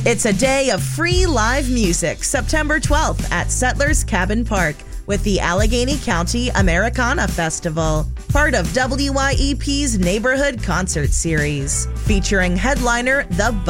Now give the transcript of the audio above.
It's a day of free live music, September 12th at Settlers Cabin Park with the Allegheny County Americana Festival, part of WYEP's Neighborhood Concert Series, featuring headliner The